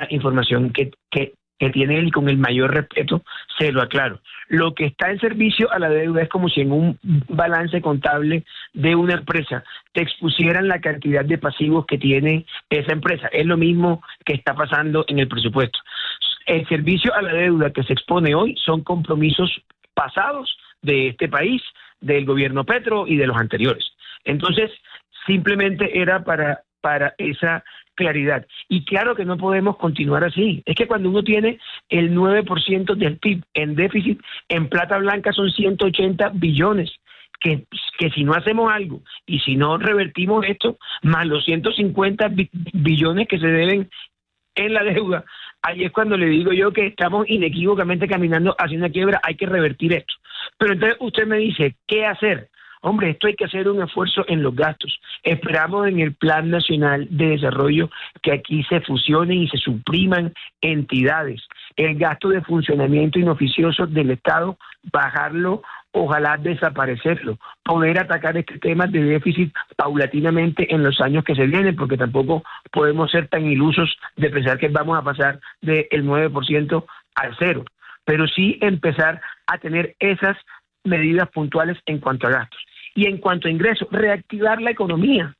información que tiene él y con el mayor respeto se lo aclaro. Lo que está en servicio a la deuda es como si en un balance contable de una empresa te expusieran la cantidad de pasivos que tiene esa empresa. Es lo mismo que está pasando en el presupuesto. El servicio a la deuda que se expone hoy son compromisos pasados de este país, del gobierno Petro y de los anteriores. Entonces, simplemente era para esa claridad. Y claro que no podemos continuar así. Es que cuando uno tiene el 9% del PIB en déficit, en plata blanca son 180 billones. Que si no hacemos algo y si no revertimos esto, más los 150 billones que se deben en la deuda, ahí es cuando le digo yo que estamos inequívocamente caminando hacia una quiebra, hay que revertir esto. Pero entonces usted me dice, ¿qué hacer? Hombre, esto hay que hacer un esfuerzo en los gastos. Esperamos en el Plan Nacional de Desarrollo que aquí se fusionen y se supriman entidades. El gasto de funcionamiento inoficioso del Estado, bajarlo, ojalá desaparecerlo. Poder atacar este tema de déficit paulatinamente en los años que se vienen, porque tampoco podemos ser tan ilusos de pensar que vamos a pasar del 9% al 0. Pero sí empezar a tener esas medidas puntuales en cuanto a gastos. Y en cuanto a ingresos, reactivar la economía,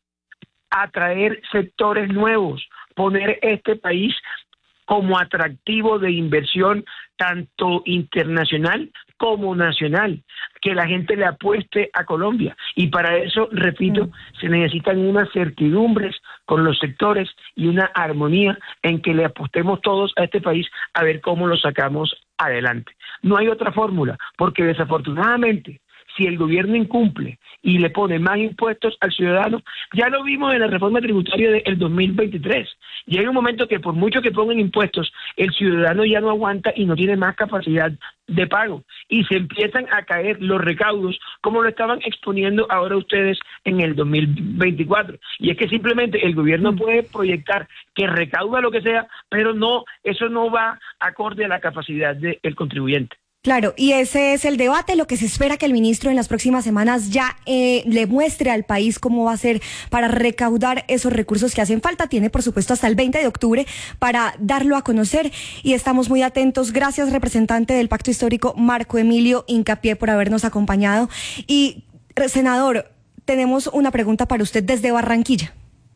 atraer sectores nuevos, poner este país como atractivo de inversión tanto internacional como nacional, que la gente le apueste a Colombia. Y para eso, repito, se necesitan unas certidumbres con los sectores y una armonía en que le apostemos todos a este país a ver cómo lo sacamos adelante. No hay otra fórmula, porque desafortunadamente, si el gobierno incumple y le pone más impuestos al ciudadano, ya lo vimos en la reforma tributaria del 2023. Llega un momento que por mucho que pongan impuestos, el ciudadano ya no aguanta y no tiene más capacidad de pago. Y se empiezan a caer los recaudos, como lo estaban exponiendo ahora ustedes en el 2024. Y es que simplemente el gobierno puede proyectar que recauda lo que sea, pero no, eso no va acorde a la capacidad del contribuyente. Claro, y ese es el debate, lo que se espera que el ministro en las próximas semanas ya le muestre al país cómo va a ser para recaudar esos recursos que hacen falta. Tiene, por supuesto, hasta el 20 de octubre para darlo a conocer y estamos muy atentos. Gracias, representante del Pacto Histórico, Marco Emilio Hincapié, por habernos acompañado. Y, senador, tenemos una pregunta para usted desde Barranquilla.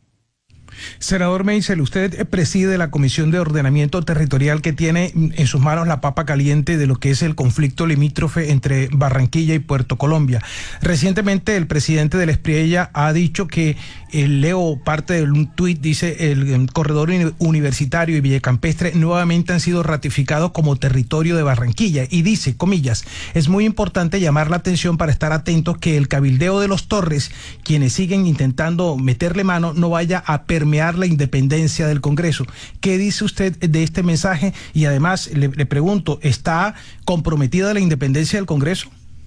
Senador Meisel, usted preside la Comisión de Ordenamiento Territorial que tiene en sus manos la papa caliente de lo que es el conflicto limítrofe entre Barranquilla y Puerto Colombia. Recientemente el presidente del Espriella ha dicho que, leo parte de un tuit, dice, el corredor universitario y Villacampestre nuevamente han sido ratificados como territorio de Barranquilla y dice, comillas, es muy importante llamar la atención para estar atentos que el cabildeo de los Torres, quienes siguen intentando meterle mano, no vaya a permear la independencia del Congreso. ¿Qué dice usted de este mensaje? Y además le pregunto, ¿está comprometida la independencia del Congreso?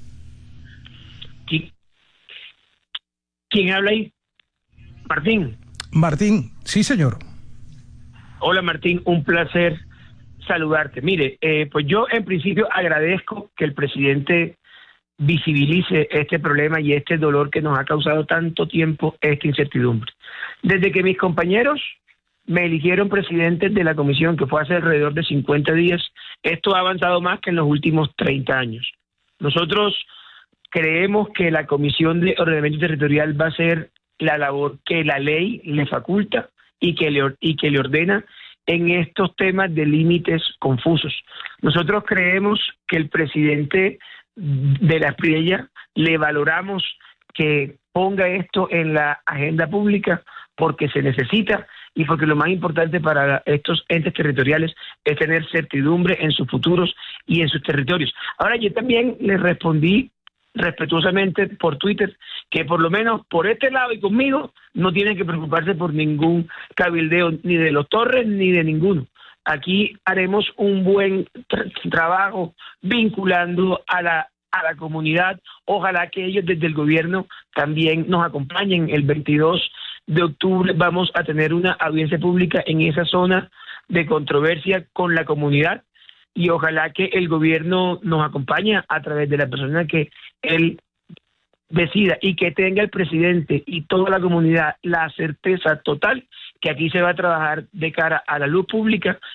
¿Quién habla ahí? Martín. Martín, sí, señor. Hola, Martín, un placer saludarte. Mire, pues yo en principio agradezco que el presidente visibilice este problema y este dolor que nos ha causado tanto tiempo esta incertidumbre. Desde que mis compañeros me eligieron presidente de la comisión, que fue hace alrededor de 50 días, esto ha avanzado más que en los últimos 30 años. Nosotros creemos que la Comisión de Ordenamiento Territorial va a ser la labor que la ley le faculta y que le ordena en estos temas de límites confusos. Nosotros creemos que el presidente de la Espriella le valoramos que ponga esto en la agenda pública porque se necesita y porque lo más importante para estos entes territoriales es tener certidumbre en sus futuros y en sus territorios. Ahora, yo también le respondí respetuosamente por Twitter que por lo menos por este lado y conmigo no tienen que preocuparse por ningún cabildeo ni de los Torres ni de ninguno. Aquí haremos un buen trabajo vinculando a la comunidad. Ojalá que ellos desde el gobierno también nos acompañen. El 22 de octubre vamos a tener una audiencia pública en esa zona de controversia con la comunidad y ojalá que el gobierno nos acompañe a través de la persona que él decida y que tenga el presidente y toda la comunidad la certeza total que aquí se va a trabajar de cara a la luz pública